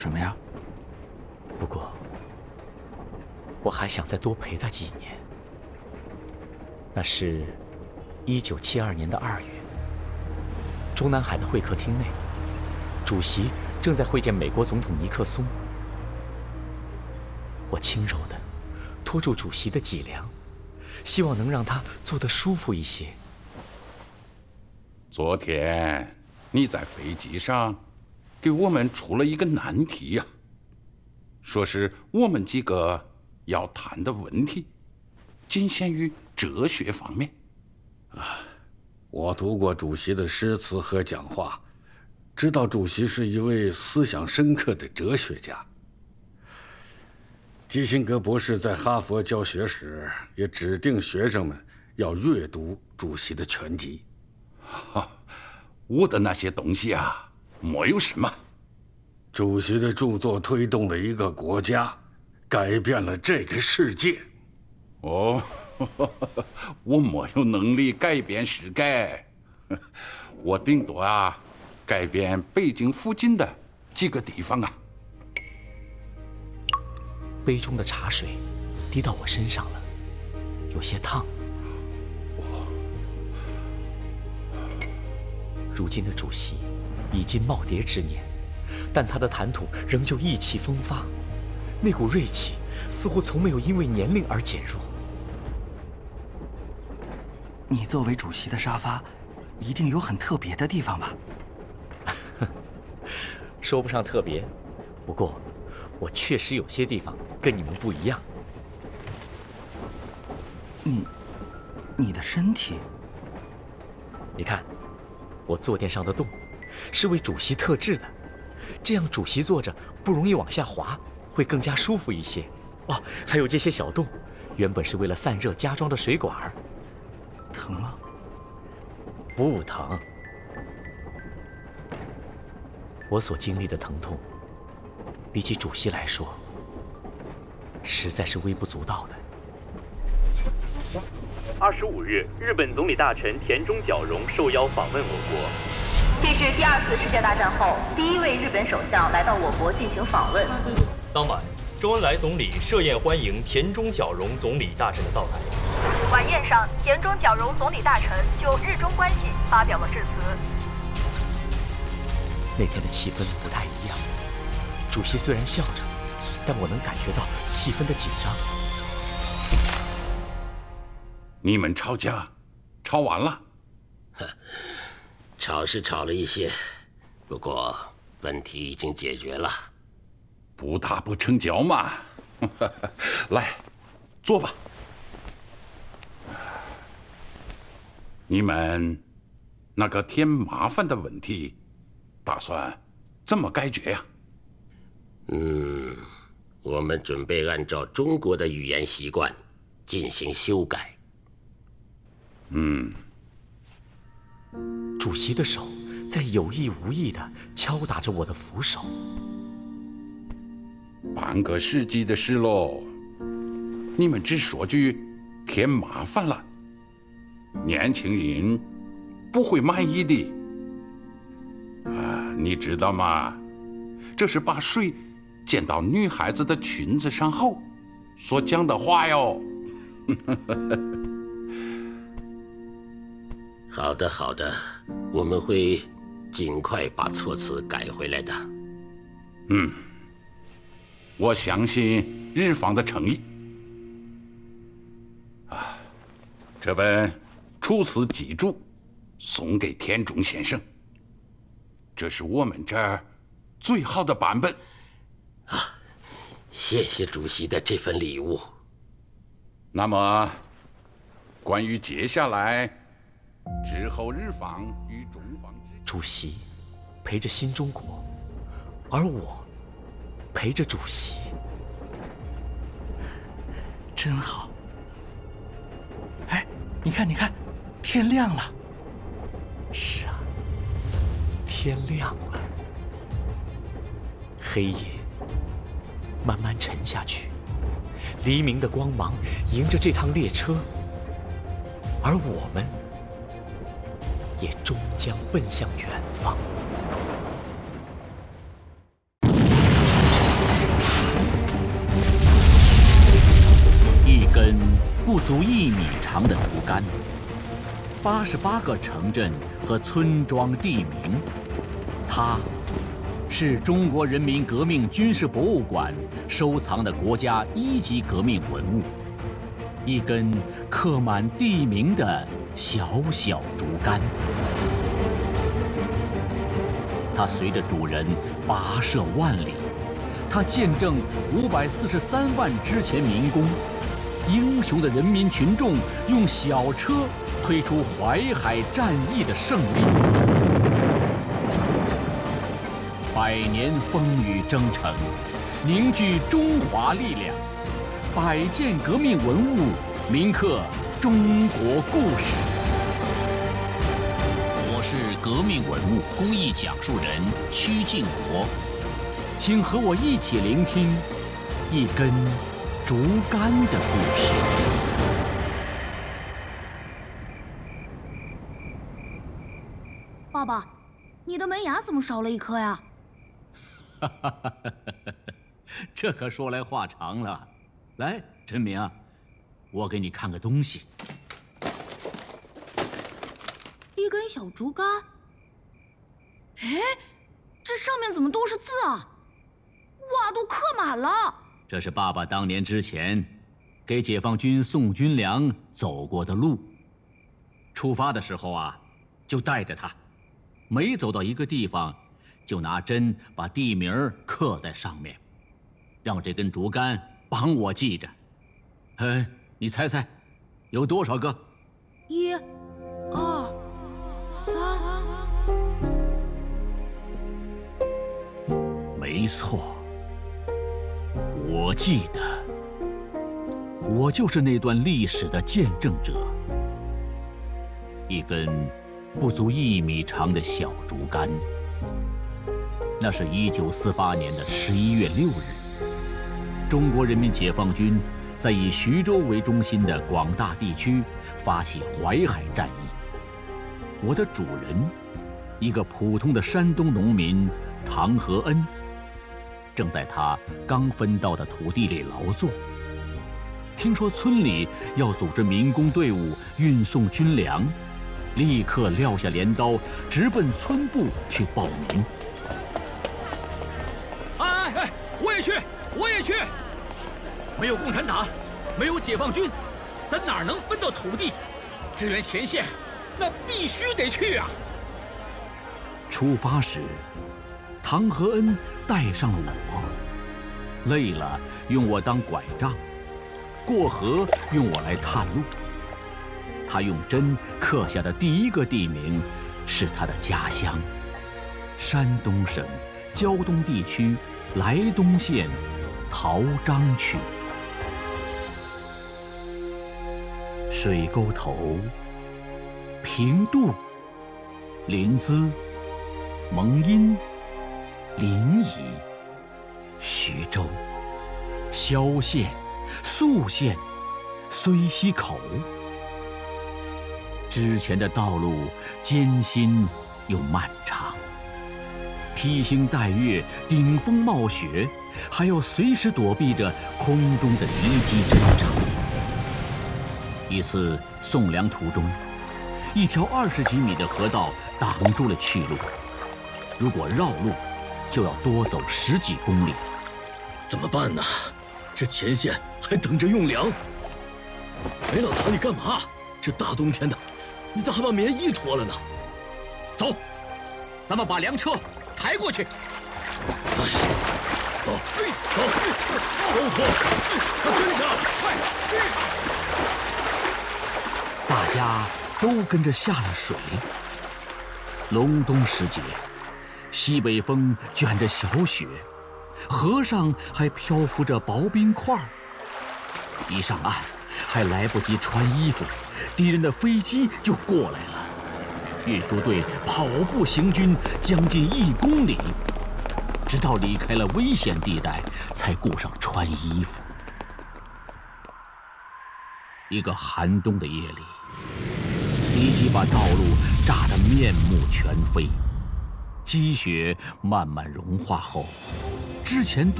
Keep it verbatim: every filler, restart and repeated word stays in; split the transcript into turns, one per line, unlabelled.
什么呀？
不过，我还想再多陪他几年。那是，一九七二年的二月，中南海的会客厅内，主席正在会见美国总统尼克松。我轻柔地拖住主席的脊梁，希望能让他坐得舒服一些。
昨天你在飞机上给我们出了一个难题呀、啊，说是我们几个要谈的问题仅限于哲学方面。
啊，我读过主席的诗词和讲话，知道主席是一位思想深刻的哲学家。基辛格博士在哈佛教学时也指定学生们要阅读主席的全集。
我的那些东西啊，没有什么。
主席的著作推动了一个国家，改变了这个世界。
哦，我没有能力改变世界，我顶多啊，改变北京附近的几个地方啊。
杯中的茶水滴到我身上了，有些烫。如今的主席已经耄耋之年，但他的谈吐仍旧意气风发，那股锐气似乎从没有因为年龄而减弱。
你作为主席的沙发，一定有很特别的地方吧？
说不上特别，不过我确实有些地方跟你们不一样。
你，你的身体，
你看。我坐垫上的洞，是为主席特制的，这样主席坐着不容易往下滑，会更加舒服一些。哦，还有这些小洞，原本是为了散热加装的水管。
疼吗？
不疼。我所经历的疼痛，比起主席来说，实在是微不足道的。
二十五日，日本总理大臣田中角荣受邀访问我国。
这是第二次世界大战后第一位日本首相来到我国进行访问。
当晚，周恩来总理设宴欢迎田中角荣总理大臣的到来。
晚宴上，田中角荣总理大臣就日中关系发表了致辞。
那天的气氛不太一样，主席虽然笑着，但我能感觉到气氛的紧张。
你们吵架，吵完了？
吵是吵了一些，不过问题已经解决了。
不打不成交嘛。来，坐吧。你们那个添麻烦的问题，打算怎么解决呀？
嗯，我们准备按照中国的语言习惯进行修改。
嗯，
主席的手在有意无意地敲打着我的扶手。
半个世纪的事喽，你们只说句添麻烦了，年轻人不会满意的。啊，你知道吗？这是把水溅到女孩子的裙子上后所讲的话哟。
好的，好的，我们会尽快把措辞改回来的。
嗯，我相信日方的诚意。啊，这本《楚辞集注》送给田中先生，这是我们这儿最好的版本。
啊，谢谢主席的这份礼物。
那么，关于接下来之后日方与中方之间，
主席陪着新中国，而我陪着主席，
真好。哎，你看，你看，天亮了。
是啊，天亮了。黑夜慢慢沉下去，黎明的光芒迎着这趟列车，而我们也终将奔向远方。
足一米长的竹竿，八十八个城镇和村庄地名，它是中国人民革命军事博物馆收藏的国家一级革命文物，一根刻满地名的小小竹竿。它随着主人跋涉万里，它见证五百四十三万之前民工，英雄的人民群众用小车推出淮海战役的胜利。百年风雨征程，凝聚中华力量，百件革命文物铭刻中国故事。我是革命文物公益讲述人曲靖国，请和我一起聆听一根竹竿的故事。
爸爸，你的门牙怎么少了一颗呀？
哈哈哈哈哈！这可说来话长了。来，陈明啊，我给你看个东西。
一根小竹竿。哎，这上面怎么都是字啊？哇，都刻满了。
这是爸爸当年之前给解放军送军粮走过的路。出发的时候啊，就带着它，每走到一个地方，就拿针把地名刻在上面，让这根竹竿帮我记着。哎，你猜猜，有多少个？
一、二、三。
没错，我记得，我就是那段历史的见证者。一根不足一米长的小竹竿。那是一九四八年的十一月六日，中国人民解放军在以徐州为中心的广大地区发起淮海战役。我的主人，一个普通的山东农民唐和恩，正在他刚分到的土地里劳作。听说村里要组织民工队伍运送军粮，立刻撂下镰刀，直奔村部去报名。哎哎，我也去，我也去！没有共产党，没有解放军，咱哪能分到土地？支援前线，那必须得去啊！出发时，唐和恩带上了我，累了用我当拐杖，过河用我来探路。他用针刻下的第一个地名是他的家乡——山东省胶东地区莱东县陶章区。水沟头、平度、临淄、蒙阴、临沂、徐州、萧县、宿县、睢溪口。之前的道路艰辛又漫长，披星戴月，顶风冒雪，还要随时躲避着空中的敌机侦察。一次送粮途中，一条二十几米的河道挡住了去路，如果绕路，就要多走十几公里。
怎么办呢？这前线还等着用粮。哎，老唐，你干嘛？这大冬天的，你咋还把棉衣脱了呢？
走，咱们把粮车抬过去。
哎，走，走，都脱，快跟上，快跟上！
大家都跟着下了水。隆冬时节，西北风卷着小雪，河上还漂浮着薄冰块。一上岸，还来不及穿衣服，敌人的飞机就过来了。运输队跑步行军将近一公里，直到离开了危险地带，才顾上穿衣服。一个寒冬的夜里，敌机把道路炸得面目全非。积雪慢慢融化后，之前